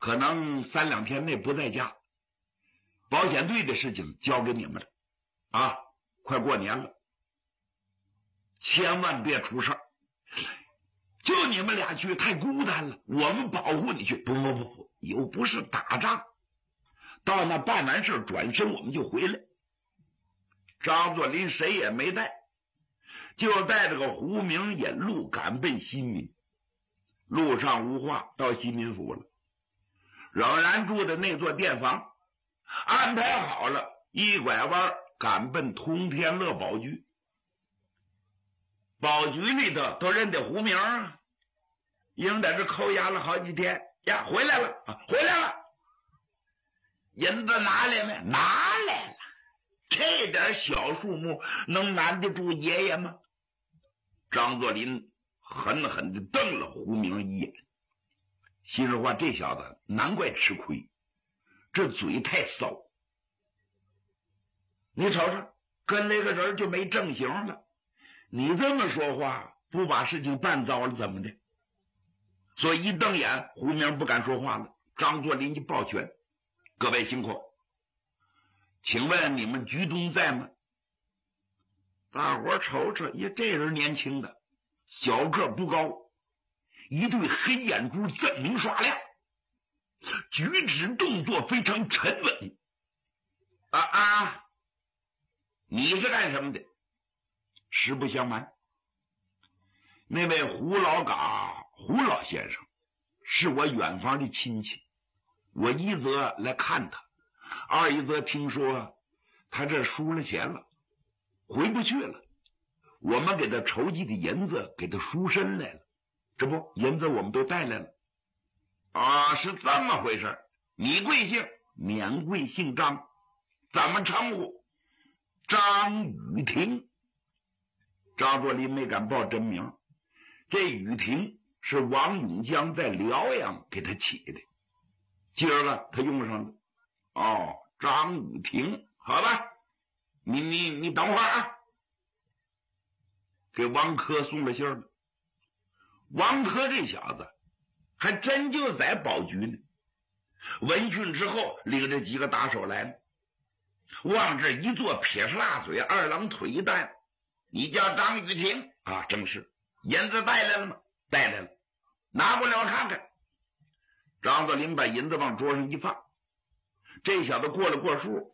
可能3、2天内不在家，保险队的事情交给你们了啊！快过年了，千万别出事儿，就你们俩去太孤单了，我们保护你去。不，又不是打仗，到那办完事转身我们就回来。张作霖谁也没带，就带着个胡明引路赶奔西民。路上无话，到西民府了，仍然住的那座店房，安排好了，一拐弯赶奔通天乐宝局。宝局里头都认得胡明啊，应在这扣押了好几天呀，回来了啊，回来了。银子拿来没？拿来了。这点小数目能难得住爷爷吗？张作霖狠狠地瞪了胡明一眼，心里话，这小子难怪吃亏，这嘴太骚。你瞅瞅，跟那个人就没正形了。你这么说话，不把事情办糟了怎么的？所以一瞪眼，胡明不敢说话了。张作霖一抱拳：“各位辛苦，请问你们局东在吗？”大伙瞅瞅，呀，这人年轻的，小个不高，一对黑眼珠锃明刷亮，举止动作非常沉稳。你是干什么的？实不相瞒，那位胡老嘎胡老先生是我远方的亲戚，我一则来看他，二一则听说他这输了钱了，回不去了，我们给他筹集的银子给他赎身来了，这不银子我们都带来了。是这么回事。你贵姓？免贵姓张，怎么称呼？张雨婷。张作霖没敢报真名，这雨婷是王永江在辽阳给他起的，今儿个他用上了。张雨婷，好吧，你等会儿啊。给王珂送了信了。王珂这小子还真就在保局呢，闻讯之后领着几个打手来了，往这一坐，撇着大嘴，二郎腿一带。你叫张雨婷啊？正是。银子带来了吗？带来了。拿过来我看看。张作霖把银子往桌上一放，这小子过了过数，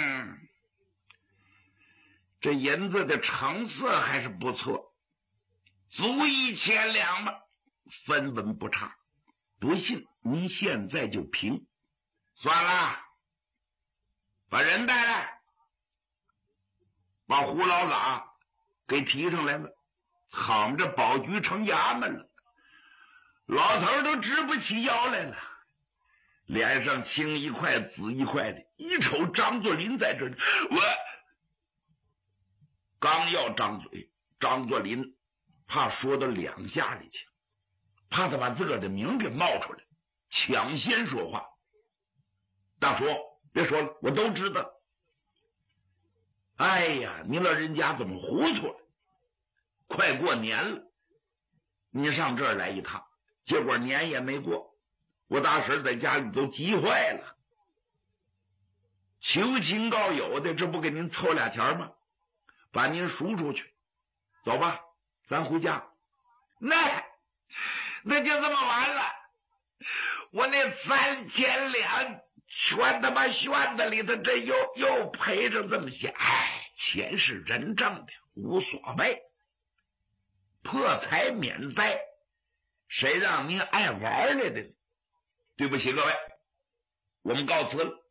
这银子的成色还是不错，足1000两吧，分文不差。不信您现在就凭。算了，把人带来，把胡老嘎给提上来了，躺着保局成衙门了。老头都直不起腰来了，脸上青一块紫一块的，一瞅张作霖在这里，我刚要张嘴，张作霖怕说到2下里去，怕他把自个儿的名给冒出来，抢先说话。大叔别说了，我都知道。哎呀，您老人家怎么糊涂了？快过年了，你上这儿来一趟，结果年也没过，我大婶在家里都急坏了。求亲告友的，这不给您凑俩钱吗？把您赎出去，走吧，咱回家。那就这么完了，我那3000两全他妈炫子里头，这又赔着这么些。钱是人挣的，无所谓，破财免灾，谁让您爱玩来的？对不起各位，我们告辞了。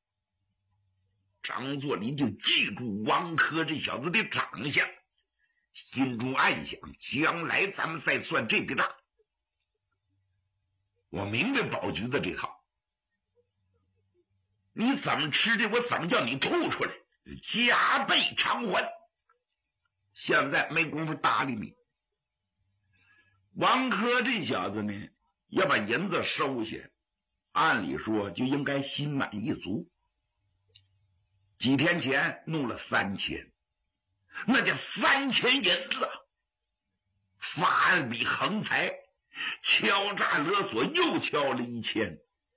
张作霖就记住王珂这小子的长相，心中暗想，将来咱们再算这笔账。我明白保局的这套，你怎么吃的，我怎么叫你吐出来，加倍偿还。现在没工夫搭理你。王珂这小子呢，要把银子收下，按理说就应该心满意足。几天前弄了3000，那叫3000银子，发了笔横财，敲诈勒索又敲了1000，